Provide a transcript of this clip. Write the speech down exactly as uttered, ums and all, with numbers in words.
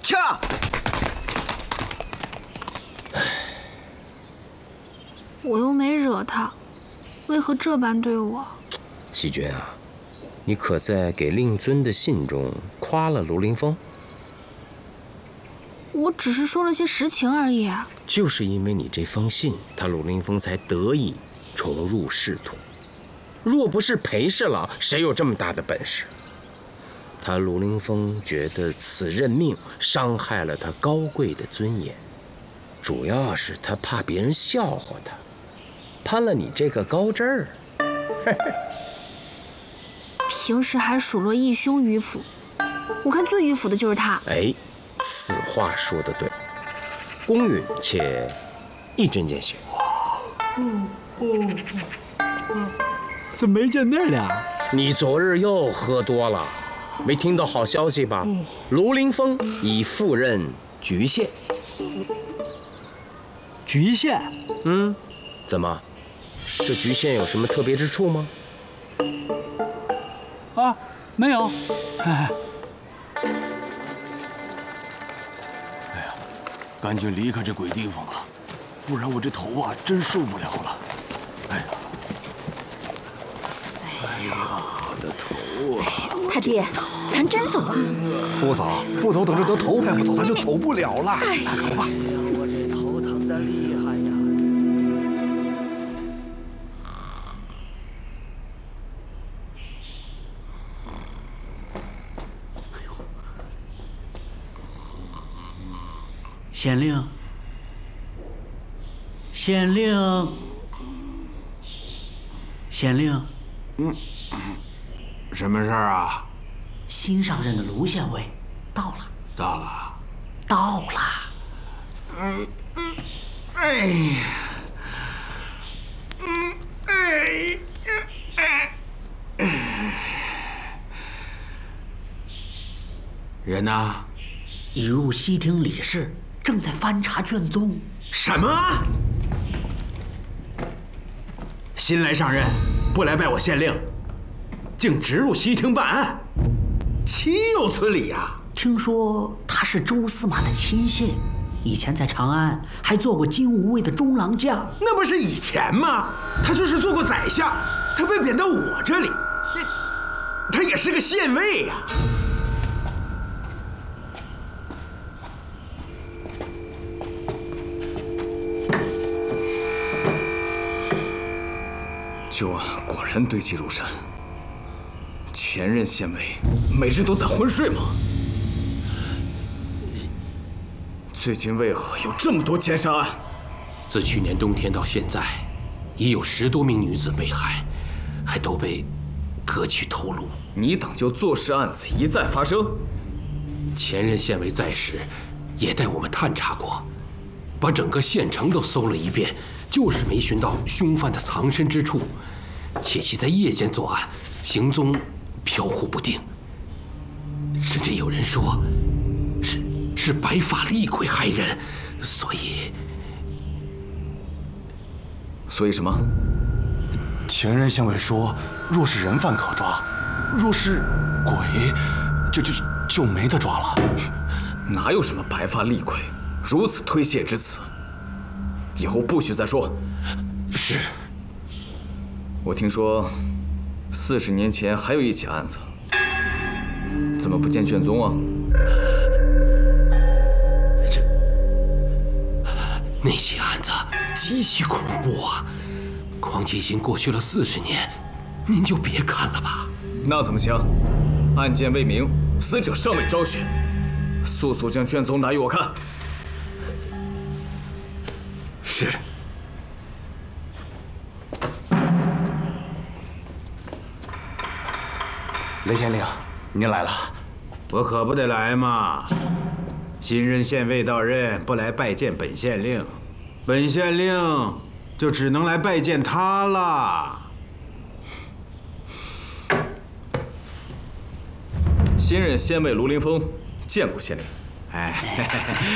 掐！ 我又没惹他，为何这般对我？ 喜娟啊，你可在给令尊的信中夸了卢凌风？ 我只是说了些实情而已。 就是因为你这封信，他卢凌风才得以重入仕途。若不是裴侍郎，谁有这么大的本事？他卢凌风觉得此任命伤害了他高贵的尊严，主要是他怕别人笑话他，攀了你这个高枝儿。 平时还数落义兄迂腐，我看最迂腐的就是他。 哎，此话说得对，公允且一针见血。 嗯嗯嗯，怎么没见那俩？ 你昨日又喝多了，没听到好消息吧？嗯、卢凌风已赴任局县。 局县？ 嗯，怎么？这局县有什么特别之处吗？ 啊，没有。哎，哎呀，赶紧离开这鬼地方吧，不然我这头啊真受不了了。哎呀， 哎呀，我的头啊！ 他爹，咱真走啊？ 不走，不走，等着得头牌不走，咱就走不了了。 哎， 走吧。 我这头疼的厉害呀！ 县令，县令，县令， 嗯，什么事儿啊？ 新上任的卢县尉到了， 到了， 到了。 嗯嗯，哎呀，嗯哎哎哎，人呢？ 已入西厅理事，正在翻查卷宗。 什么？新来上任，不来拜我县令，竟直入西厅办案，岂有此理呀！ 听说他是周司马的亲信，以前在长安还做过金吾卫的中郎将。 那不是以前吗？他就是做过宰相，他被贬到我这里，那他也是个县尉呀。 旧案果然堆积如山。前任县尉每日都在昏睡吗？最近为何有这么多奸杀案？ 自去年冬天到现在，已有十多名女子被害，还都被割去头颅。 你党就坐实案子一再发生。 前任县尉在时，也带我们探查过，把整个县城都搜了一遍，就是没寻到凶犯的藏身之处，且其在夜间作案，行踪飘忽不定，甚至有人说，是是白发厉鬼害人，所以， 所以什么？ 前任县尉说，若是人犯可抓，若是鬼，就就就没得抓了。 哪有什么白发厉鬼，如此推卸之词？以后不许再说。 是。 我听说，四十年前还有一起案子，怎么不见卷宗啊？ 这那起案子极其恐怖啊！况且已经过去了四十年，您就别看了吧。 那怎么行？案件未明，死者尚未昭雪，速速将卷宗拿与我看。 是。 雷县令，您来了。 我可不得来嘛！新任县尉到任，不来拜见本县令，本县令就只能来拜见他了。 新任县尉卢凌风见过县令。 哎，